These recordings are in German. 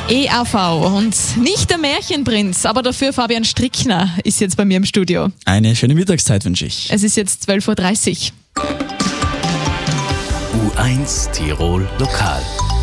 EAV und nicht der Märchenprinz, aber dafür Fabian Strickner ist jetzt bei mir im Studio. Eine schöne Mittagszeit wünsche ich. Es ist jetzt 12.30 Uhr. U1 Tirol Lokal.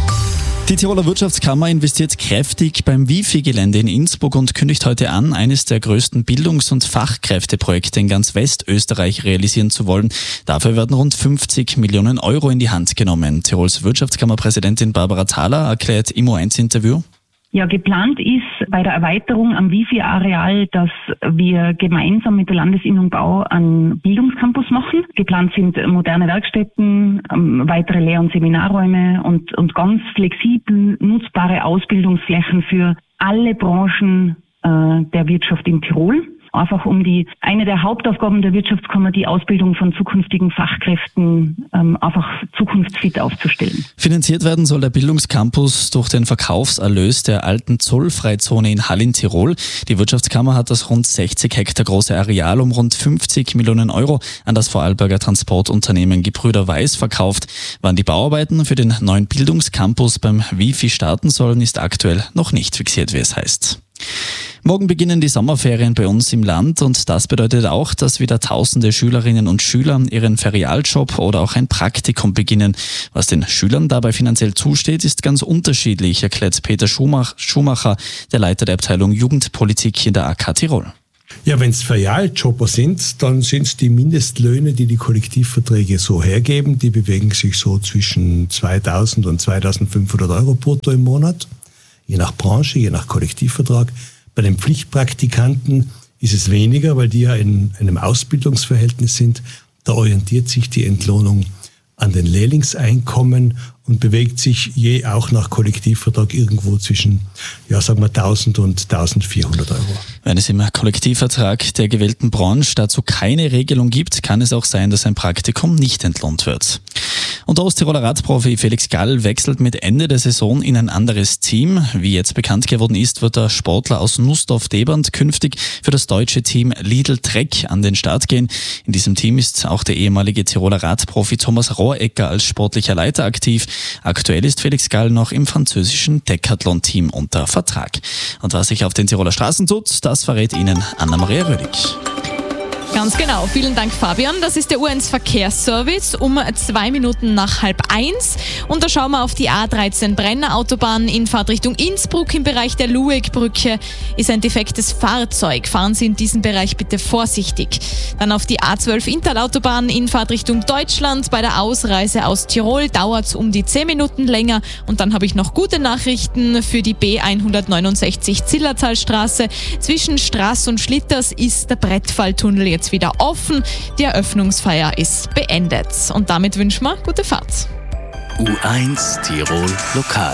Die Tiroler Wirtschaftskammer investiert kräftig beim Wifi-Gelände in Innsbruck und kündigt heute an, eines der größten Bildungs- und Fachkräfteprojekte in ganz Westösterreich realisieren zu wollen. Dafür werden rund 50 Millionen Euro in die Hand genommen. Tirols Wirtschaftskammerpräsidentin Barbara Thaler erklärt im U1-Interview. Ja, geplant ist bei der Erweiterung am Wifi-Areal, dass wir gemeinsam mit der Landesinnung Bau einen Bildungscampus machen. Geplant sind moderne Werkstätten, weitere Lehr- und Seminarräume und ganz flexibel nutzbare Ausbildungsflächen für alle Branchen der Wirtschaft in Tirol. Einfach um eine der Hauptaufgaben der Wirtschaftskammer, die Ausbildung von zukünftigen Fachkräften einfach zukunftsfit aufzustellen. Finanziert werden soll der Bildungscampus durch den Verkaufserlös der alten Zollfreizone in Hall in Tirol. Die Wirtschaftskammer hat das rund 60 Hektar große Areal um rund 50 Millionen Euro an das Vorarlberger Transportunternehmen Gebrüder Weiß verkauft. Wann die Bauarbeiten für den neuen Bildungscampus beim Wifi starten sollen, ist aktuell noch nicht fixiert, wie es heißt. Morgen beginnen die Sommerferien bei uns im Land und das bedeutet auch, dass wieder tausende Schülerinnen und Schüler ihren Ferialjob oder auch ein Praktikum beginnen. Was den Schülern dabei finanziell zusteht, ist ganz unterschiedlich, erklärt Peter Schumacher, der Leiter der Abteilung Jugendpolitik in der AK Tirol. Ja, wenn es Ferialjobber sind, dann sind es die Mindestlöhne, die die Kollektivverträge so hergeben. Die bewegen sich so zwischen 2.000 und 2.500 Euro brutto im Monat. Je nach Branche, je nach Kollektivvertrag. Bei den Pflichtpraktikanten ist es weniger, weil die ja in einem Ausbildungsverhältnis sind. Da orientiert sich die Entlohnung an den Lehrlingseinkommen und bewegt sich je auch nach Kollektivvertrag irgendwo zwischen, ja, sagen wir 1.000 und 1.400 Euro. Wenn es im Kollektivvertrag der gewählten Branche dazu keine Regelung gibt, kann es auch sein, dass ein Praktikum nicht entlohnt wird. Und der Osttiroler Radprofi Felix Gall wechselt mit Ende der Saison in ein anderes Team. Wie jetzt bekannt geworden ist, wird der Sportler aus Nussdorf-Debernd künftig für das deutsche Team Lidl Trek an den Start gehen. In diesem Team ist auch der ehemalige Tiroler Radprofi Thomas Rohregger als sportlicher Leiter aktiv. Aktuell ist Felix Gall noch im französischen Decathlon-Team unter Vertrag. Und was sich auf den Tiroler Straßen tut, das verrät Ihnen Anna-Maria Rödig. Ganz genau. Vielen Dank, Fabian. Das ist der U1 Verkehrsservice um 2 Minuten nach 12:30. Und da schauen wir auf die A13 Brenner Autobahn in Fahrtrichtung Innsbruck. Im Bereich der Luegbrücke ist ein defektes Fahrzeug. Fahren Sie in diesem Bereich bitte vorsichtig. Dann auf die A12 Interlautobahn in Fahrtrichtung Deutschland. Bei der Ausreise aus Tirol dauert es um die 10 Minuten länger. Und dann habe ich noch gute Nachrichten für die B169 Zillertalstraße. Zwischen Straß und Schlitters ist der Brettfalltunnel jetzt wieder offen. Die Eröffnungsfeier ist beendet. Und damit wünschen wir gute Fahrt. U1 Tirol Lokal.